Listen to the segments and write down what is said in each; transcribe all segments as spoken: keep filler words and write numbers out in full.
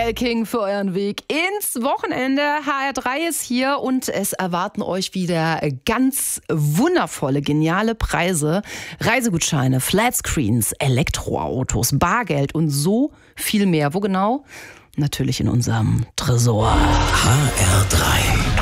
Style King für euren Weg ins Wochenende. H R drei ist hier und es erwarten euch wieder ganz wundervolle, geniale Preise. Reisegutscheine, Flatscreens, Elektroautos, Bargeld und so viel mehr. Wo genau? Natürlich in unserem Tresor. H R drei.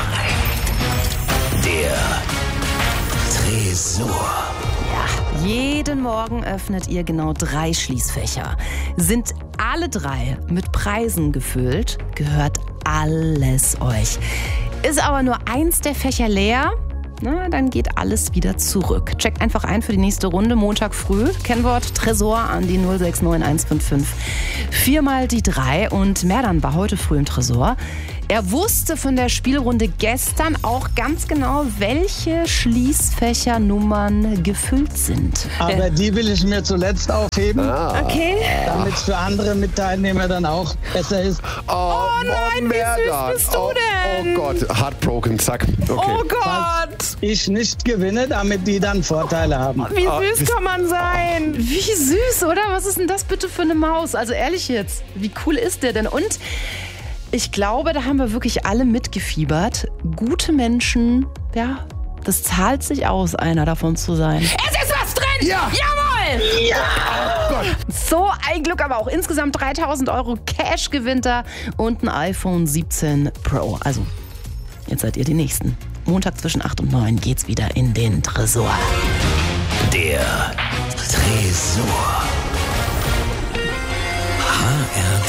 Der Tresor. Jeden Morgen öffnet ihr genau drei Schließfächer. Sind alle drei mit Preisen gefüllt, gehört alles euch. Ist aber nur eins der Fächer leer, na, dann geht alles wieder zurück. Checkt einfach ein für die nächste Runde, Montag früh. Kennwort Tresor an die null sechs neun eins fünf fünf. Viermal die drei und Merdan war heute früh im Tresor. Er wusste von der Spielrunde gestern auch ganz genau, welche Schließfächernummern gefüllt sind. Aber die will ich mir zuletzt aufheben, Ah. Okay. damit es für andere Mitteilnehmer dann auch besser ist. Oh, Oh nein, wie süß bist du oh, denn? Oh Gott, heartbroken, zack. Okay. Oh Gott! Ich nicht gewinne, damit die dann Vorteile haben. Wie Ah, süß bist- kann man sein? Wie süß, oder? Was ist denn das bitte für eine Maus? Also ehrlich jetzt, wie cool ist der denn? Und ich glaube, da haben wir wirklich alle mitgefiebert. Gute Menschen, ja, das zahlt sich aus, einer davon zu sein. Es ist was drin! Ja! Jawohl! Oh Gott. So ein Glück, aber auch insgesamt dreitausend Euro Cash gewinnt er und ein iPhone siebzehn Pro. Also, jetzt seid ihr die Nächsten. Montag zwischen acht und neun geht's wieder in den Tresor. Der Tresor. H R